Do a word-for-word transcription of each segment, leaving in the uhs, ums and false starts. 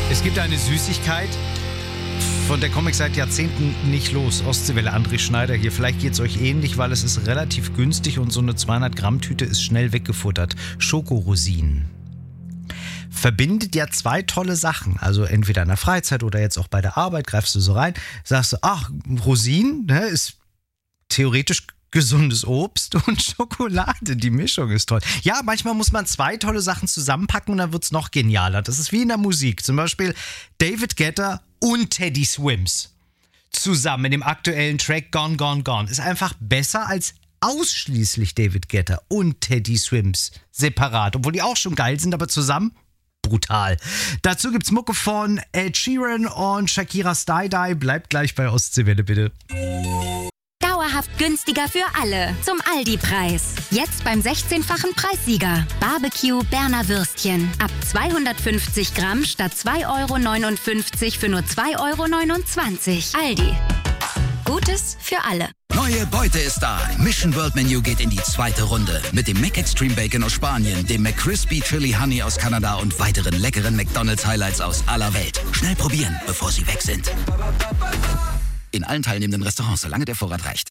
Es gibt eine Süßigkeit, von der komme ich seit Jahrzehnten nicht los. Ostseewelle, André Schneider hier. Vielleicht geht es euch ähnlich, weil es ist relativ günstig und so eine zweihundert Gramm Tüte ist schnell weggefuttert. Schokorosinen. Verbindet ja zwei tolle Sachen. Also entweder in der Freizeit oder jetzt auch bei der Arbeit greifst du so rein, sagst du, ach, Rosinen, ne, ist theoretisch gesundes Obst und Schokolade. Die Mischung ist toll. Ja, manchmal muss man zwei tolle Sachen zusammenpacken und dann wird es noch genialer. Das ist wie in der Musik. Zum Beispiel David Guetta und Teddy Swims zusammen in dem aktuellen Track Gone, Gone, Gone. Ist einfach besser als ausschließlich David Guetta und Teddy Swims separat. Obwohl die auch schon geil sind, aber zusammen brutal. Dazu gibt's Mucke von Ed Sheeran und Shakira Style Die. Bleibt gleich bei Ostseewelle, bitte. Dauerhaft günstiger für alle. Zum Aldi-Preis. Jetzt beim sechzehnfachen Preissieger. Barbecue Berner Würstchen. Ab zweihundertfünfzig Gramm statt zwei Euro neunundfünfzig für nur zwei Euro neunundzwanzig. Aldi. Gutes für alle. Neue Beute ist da. Mission World Menu geht in die zweite Runde. Mit dem McExtreme Bacon aus Spanien, dem McCrispy Chili Honey aus Kanada und weiteren leckeren McDonald's Highlights aus aller Welt. Schnell probieren, bevor sie weg sind. In allen teilnehmenden Restaurants, solange der Vorrat reicht.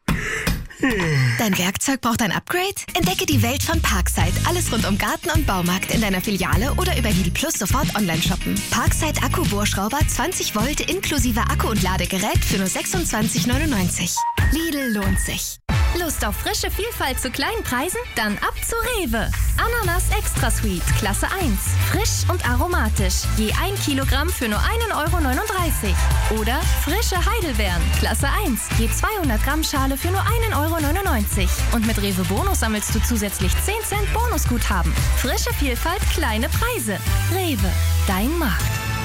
Dein Werkzeug braucht ein Upgrade? Entdecke die Welt von Parkside. Alles rund um Garten und Baumarkt in deiner Filiale oder über Lidl Plus sofort online shoppen. Parkside Akku-Bohrschrauber zwanzig Volt inklusive Akku und Ladegerät für nur sechsundzwanzig neunundneunzig. Lidl lohnt sich. Lust auf frische Vielfalt zu kleinen Preisen? Dann ab zu Rewe. Ananas Extra Sweet, Klasse eins. Frisch und aromatisch. Je ein Kilogramm für nur ein Euro neununddreißig. Oder frische Heidelbeeren, Klasse eins. Je zweihundert Gramm Schale für nur ein Euro neunundneunzig. Und mit Rewe Bonus sammelst du zusätzlich zehn Cent Bonusguthaben. Frische Vielfalt, kleine Preise. Rewe, dein Markt.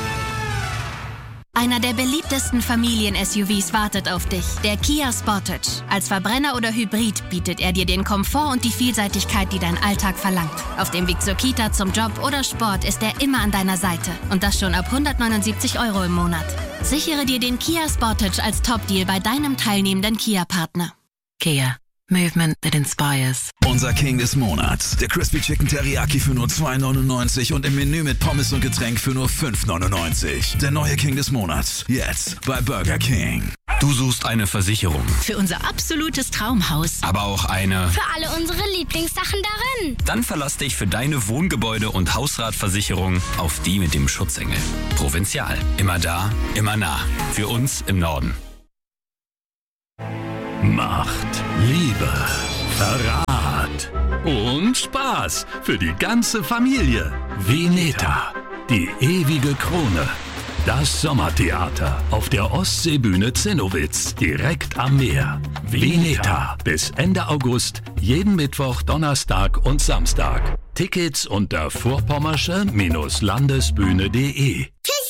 Einer der beliebtesten Familien-S U Vs wartet auf dich, der Kia Sportage. Als Verbrenner oder Hybrid bietet er dir den Komfort und die Vielseitigkeit, die dein Alltag verlangt. Auf dem Weg zur Kita, zum Job oder Sport ist er immer an deiner Seite. Und das schon ab hundertneunundsiebzig Euro im Monat. Sichere dir den Kia Sportage als Top-Deal bei deinem teilnehmenden Kia-Partner. Kia. Movement that inspires. Unser King des Monats. Der Crispy Chicken Teriyaki für nur zwei neunundneunzig und im Menü mit Pommes und Getränk für nur fünf neunundneunzig. Der neue King des Monats. Jetzt bei Burger King. Du suchst eine Versicherung. Für unser absolutes Traumhaus. Aber auch eine... Für alle unsere Lieblingssachen darin. Dann verlass dich für deine Wohngebäude- und Hausratversicherung auf die mit dem Schutzengel. Provinzial. Immer da, immer nah. Für uns im Norden. Macht, Liebe, Verrat und Spaß für die ganze Familie. Vineta, die ewige Krone. Das Sommertheater auf der Ostseebühne Zinnowitz, direkt am Meer. Vineta, bis Ende August, jeden Mittwoch, Donnerstag und Samstag. Tickets unter vorpommersche-landesbühne punkt de.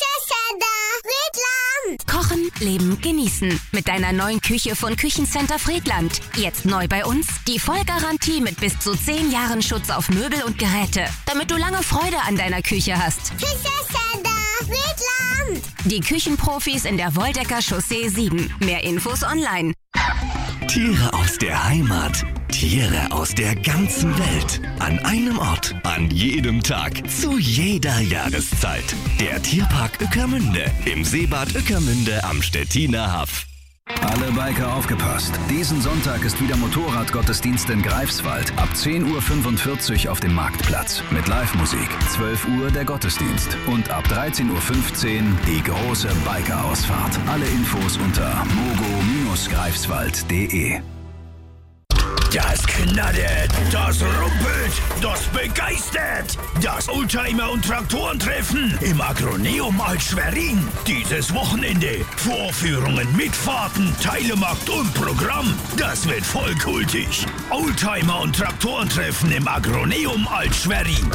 Kochen, leben, genießen. Mit deiner neuen Küche von Küchencenter Friedland. Jetzt neu bei uns. Die Vollgarantie mit bis zu zehn Jahren Schutz auf Möbel und Geräte. Damit du lange Freude an deiner Küche hast. Küchencenter Friedland. Die Küchenprofis in der Woldecker Chaussee sieben. Mehr Infos online. Tiere aus der Heimat. Tiere aus der ganzen Welt. An einem Ort, an jedem Tag, zu jeder Jahreszeit. Der Tierpark Ueckermünde im Seebad Ueckermünde am Stettiner Haff. Alle Biker aufgepasst. Diesen Sonntag ist wieder Motorradgottesdienst in Greifswald. Ab zehn Uhr fünfundvierzig auf dem Marktplatz. Mit Live-Musik. zwölf Uhr der Gottesdienst. Und ab dreizehn Uhr fünfzehn die große Biker-Ausfahrt. Alle Infos unter mogo greifswald punkt de. Das knallt, das rumpelt, das begeistert. Das Oldtimer- und Traktorentreffen im Agroneum Alt-Schwerin. Dieses Wochenende. Vorführungen, Mitfahrten, Teilemarkt und Programm. Das wird voll kultig. Oldtimer- und Traktorentreffen im Agroneum Alt-Schwerin.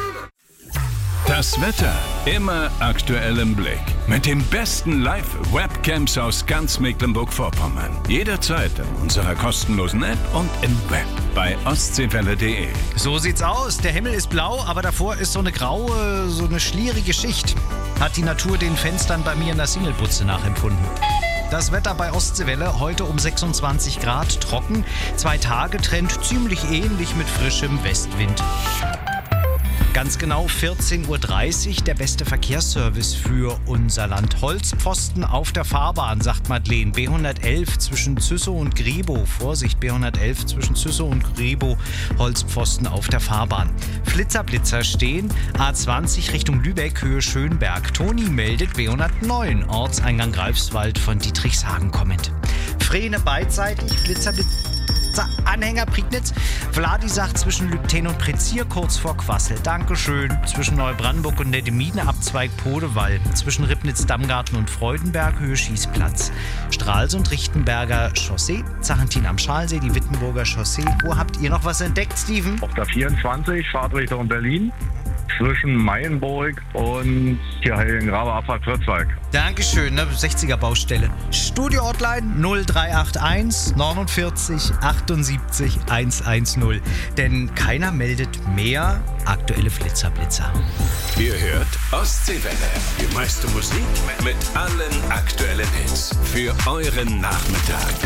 Das Wetter immer aktuell im Blick. Mit den besten Live-Webcams aus ganz Mecklenburg-Vorpommern. Jederzeit in unserer kostenlosen App und im Web bei ostseewelle punkt de. So sieht's aus. Der Himmel ist blau, aber davor ist so eine graue, so eine schlierige Schicht. Hat die Natur den Fenstern bei mir in der Singlebutze nachempfunden. Das Wetter bei Ostseewelle heute um sechsundzwanzig Grad, trocken. Zwei Tage Trend ziemlich ähnlich mit frischem Westwind. Ganz genau vierzehn Uhr dreißig, der beste Verkehrsservice für unser Land. Holzpfosten auf der Fahrbahn, sagt Madeleine. B hundertelf zwischen Züssow und Griebow. Vorsicht, B hundertelf zwischen Züssow und Griebow. Holzpfosten auf der Fahrbahn. Flitzerblitzer stehen. A zwanzig Richtung Lübeck, Höhe Schönberg. Toni meldet B hundertneun, Ortseingang Greifswald von Dietrichshagen kommend. Frene beidseitig, Flitzerblitzer. Anhänger Prignitz. Vladi sagt zwischen Lübten und Prezier kurz vor Quassel. Dankeschön. Zwischen Neubrandenburg und Nedemine Abzweig Podewall. Zwischen Ribnitz, Dammgarten und Freudenberg Höhe Schießplatz. Stralsund, Richtenberger Chaussee. Zachentin am Schalsee, die Wittenburger Chaussee. Wo habt ihr noch was entdeckt, Steven? Auf der vierundzwanzig, Fahrtrichtung Berlin. Zwischen Mayenburg und hier Heiligengrabe Abfahrt Würzweg. Dankeschön, ne? sechziger Baustelle. Studio-Hotline null drei acht eins neunundvierzig achtundsiebzig hundertzehn. Denn keiner meldet mehr aktuelle Flitzerblitzer. Ihr hört Ostseewelle. Die meiste Musik mit allen aktuellen Hits für euren Nachmittag.